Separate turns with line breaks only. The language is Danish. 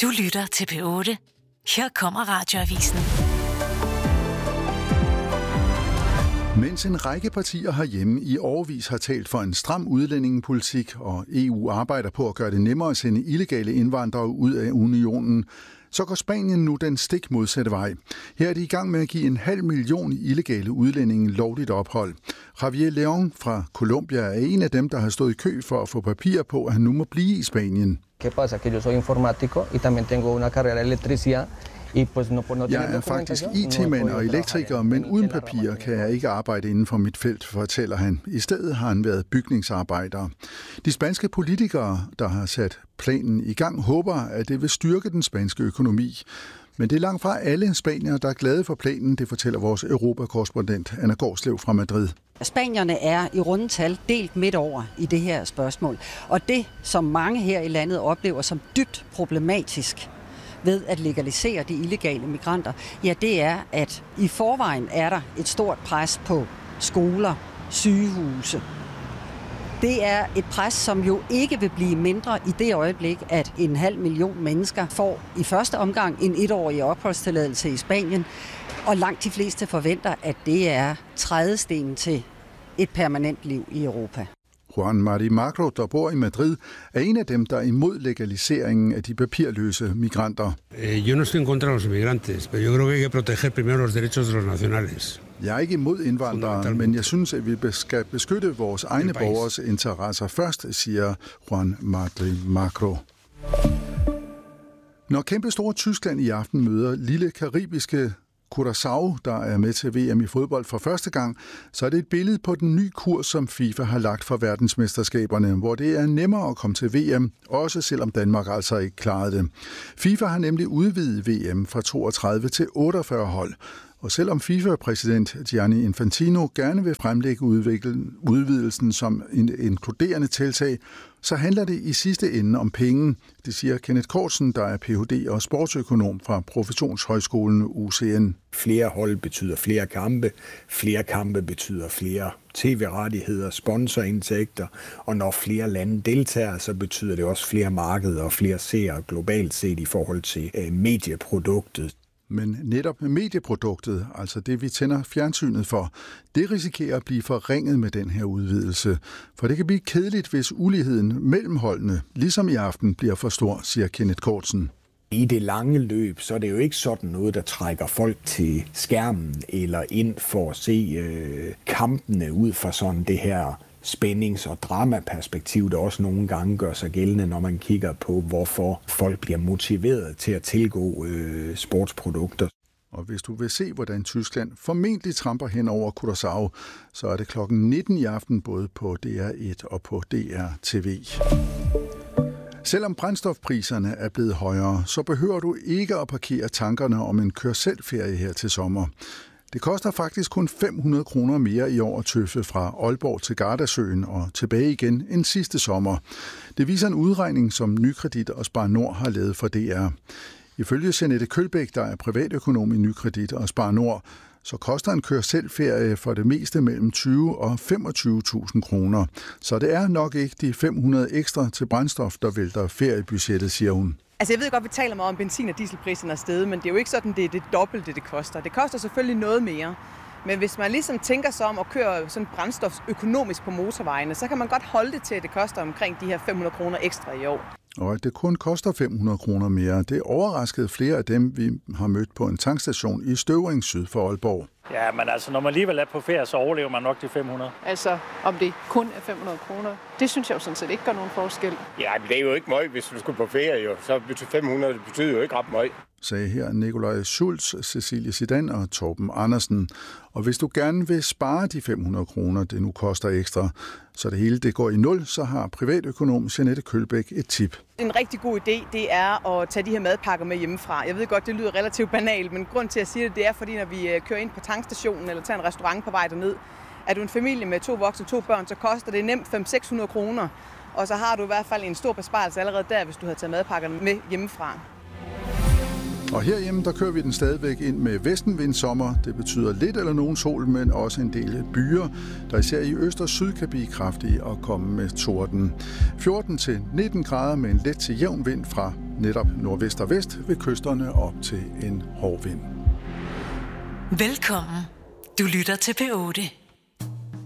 Du lytter til P8. Her kommer Radioavisen.
Mens en række partier herhjemme i årevis har talt for en stram udlændingepolitik, og EU arbejder på at gøre det nemmere at sende illegale indvandrere ud af unionen, så går Spanien nu den stik modsatte vej. Her er de i gang med at give 500.000 illegale udlændinge lovligt ophold. Javier León fra Colombia er en af dem, der har stået i kø for at få papir på, at han nu må blive i Spanien.
¿Qué pasa? Que yo soy informático y también tengo una carrera de electricidad.
Jeg er faktisk IT-mand og elektriker, men uden papirer kan jeg ikke arbejde inden for mit felt, fortæller han. I stedet har han været bygningsarbejder. De spanske politikere, der har sat planen i gang, håber, at det vil styrke den spanske økonomi. Men det er langt fra alle spaniere, der er glade for planen, det fortæller vores europakorrespondent Anna Gårdslev fra Madrid.
Spanierne er i rundetal delt midt over i det her spørgsmål. Og det, som mange her i landet oplever som dybt problematisk ved at legalisere de illegale migranter, ja, det er, at i forvejen er der et stort pres på skoler, sygehuse. Det er et pres, som jo ikke vil blive mindre i det øjeblik, at 500.000 mennesker får i første omgang en 1-årig opholdstilladelse i Spanien, og langt de fleste forventer, at det er trædestenen til et permanent liv i Europa.
Juan Mari Magro, der bor i Madrid, er en af dem, der er imod legaliseringen af de papirløse migranter.
Yo no estoy en contra de los migrantes, pero yo creo que hay que proteger primero los derechos de los nacionales.
Jeg er ikke imod indvandrere, men jeg synes, at vi skal beskytte vores egne borgers interesser først, siger Juan Mari Magro. Når kæmpestore Tyskland i aften møder lille karibiske Curaçao, der er med til VM i fodbold for første gang, så er det et billede på den nye kurs, som FIFA har lagt for verdensmesterskaberne, hvor det er nemmere at komme til VM, også selvom Danmark altså ikke klarede det. FIFA har nemlig udvidet VM fra 32 til 48 hold. Og selvom FIFA-præsident Gianni Infantino gerne vil fremlægge udvidelsen som en inkluderende tiltag, så handler det i sidste ende om penge. Det siger Kenneth Kortsen, der er Ph.D. og sportsøkonom fra Professionshøjskolen UCN.
Flere hold betyder flere kampe. Flere kampe betyder flere tv-rettigheder, sponsorindtægter. Og når flere lande deltager, så betyder det også flere markeder og flere seere globalt set i forhold til medieproduktet.
Men netop medieproduktet, altså det vi tænder fjernsynet for, det risikerer at blive forringet med den her udvidelse. For det kan blive kedeligt, hvis uligheden mellem holdene, ligesom i aften, bliver for stor, siger Kenneth Kortsen.
I det lange løb, så er det jo ikke sådan noget, der trækker folk til skærmen eller ind for at se kampene ud fra sådan det her spændings- og dramaperspektiv, der også nogle gange gør sig gældende, når man kigger på, hvorfor folk bliver motiveret til at tilgå sportsprodukter.
Og hvis du vil se, hvordan Tyskland formentlig tramper hen over Curaçao, så er det klokken 19 i aften både på DR1 og på DR-TV. Selvom brændstofpriserne er blevet højere, så behøver du ikke at parkere tankerne om en kør-selv-ferie her til sommer. Det koster faktisk kun 500 kroner mere i år at tøffe fra Aalborg til Gardasøen og tilbage igen end sidste sommer. Det viser en udregning, som Nykredit og Spar Nord har lavet for DR. Ifølge Jeanette Kølbæk, der er privatøkonom i Nykredit og Spar Nord, så koster en kør-selv-ferie for det meste mellem 20 og 25.000 kroner. Så det er nok ikke de 500 ekstra til brændstof, der vælter feriebudgettet, siger hun.
Altså jeg ved godt, vi taler meget om benzin- og dieselpriserne er steget, men det er jo ikke sådan, det er det dobbelte, det koster. Det koster selvfølgelig noget mere. Men hvis man ligesom tænker sig om at køre sådan brændstof økonomisk på motorvejene, så kan man godt holde det til, at det koster omkring de her 500 kroner ekstra i år.
Og at det kun koster 500 kroner mere, det overraskede flere af dem, vi har mødt på en tankstation i Støvring syd for Aalborg.
Ja, men altså, når man alligevel er på ferie, så overlever man nok de 500.
Altså, om det kun er 500 kroner, det synes jeg jo sådan set ikke gør nogen forskel.
Ja, men det er jo ikke meget, hvis du skulle på ferie, jo. Så 500 betyder jo ikke ret meget.
Sagde her Nikolaj Schulz, Cecilie Zidane og Torben Andersen. Og hvis du gerne vil spare de 500 kroner, det nu koster ekstra, så det hele det går i nul, så har privatøkonom Jeanette Kølbæk et tip.
En rigtig god idé, det er at tage de her madpakker med hjemmefra. Jeg ved godt, det lyder relativt banalt, men grund til at sige det, det er, fordi når vi kører ind på tankstationen eller tager en restaurant på vej derned, er du en familie med 2 voksne og 2 børn, så koster det nemt 500-600 kroner. Og så har du i hvert fald en stor besparelse allerede der, hvis du har taget madpakkerne med hjemmefra.
Og herhjemme, der kører vi den stadigvæk ind med vestenvindsommer. Det betyder lidt eller nogen sol, men også en del byer, der især i øst og syd kan blive kraftige og komme med torden. 14 til 19 grader med en let til jævn vind fra netop nordvest og vest ved kysterne op til en hård vind.
Velkommen. Du lytter til P8.